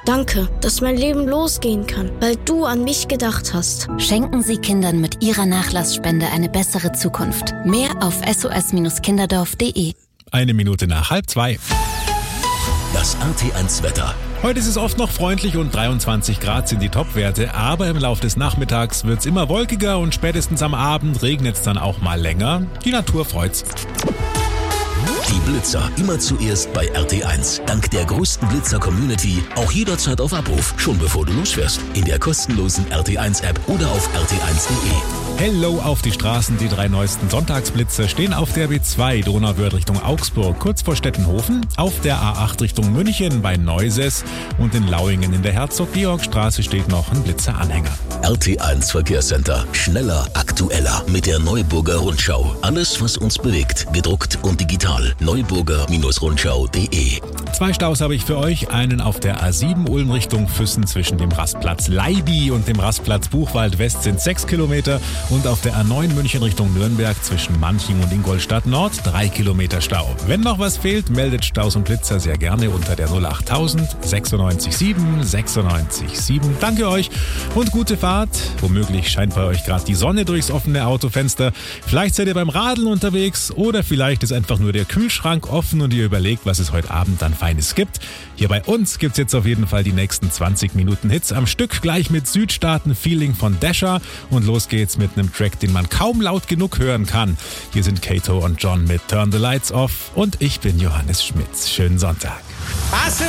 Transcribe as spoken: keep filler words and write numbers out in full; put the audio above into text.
Danke, dass mein Leben losgehen kann, weil du an mich gedacht hast. Schenken Sie Kindern mit Ihrer Nachlassspende eine bessere Zukunft. Mehr auf s o s kinderdorf punkt d e. Eine Minute nach halb zwei. Das R T eins Wetter. Heute ist es oft noch freundlich und dreiundzwanzig Grad sind die Topwerte, aber im Laufe des Nachmittags wird es immer wolkiger und spätestens am Abend regnet es dann auch mal länger. Die Natur freut's. Die Blitzer immer zuerst bei R T eins. Dank der größten Blitzer-Community auch jederzeit auf Abruf, schon bevor du losfährst. In der kostenlosen R T eins App oder auf r t eins punkt d e. Hello auf die Straßen, die drei neuesten Sonntagsblitzer stehen auf der B zwei Donauwörth Richtung Augsburg, kurz vor Stettenhofen, auf der A acht Richtung München bei Neuses und in Lauingen in der Herzog-Georg-Straße steht noch ein Blitzeranhänger. R T eins Verkehrscenter. Schneller, aktueller mit der Neuburger Rundschau. Alles, was uns bewegt, gedruckt und digital. neuburger Rundschau punkt d e. Zwei Staus habe ich für euch. Einen auf der A sieben Ulm Richtung Füssen zwischen dem Rastplatz Leibi und dem Rastplatz Buchwald West sind sechs Kilometer und auf der A neun München Richtung Nürnberg zwischen Manching und Ingolstadt Nord drei Kilometer Stau. Wenn noch was fehlt, meldet Staus und Blitzer sehr gerne unter der null acht null null sechsundneunzig sieben sechsundneunzig sieben. Danke euch und gute Fahrt. Womöglich scheint bei euch gerade die Sonne durchs offene Autofenster. Vielleicht seid ihr beim Radeln unterwegs oder vielleicht ist einfach nur der Kühlschrank offen und ihr überlegt, was es heute Abend dann Feines gibt. Hier bei uns gibt's jetzt auf jeden Fall die nächsten zwanzig Minuten Hits am Stück, gleich mit Südstaaten-Feeling von Dasher und los geht's mit einem Track, den man kaum laut genug hören kann. Hier sind Kato und John mit Turn the Lights Off und ich bin Johannes Schmitz. Schönen Sonntag.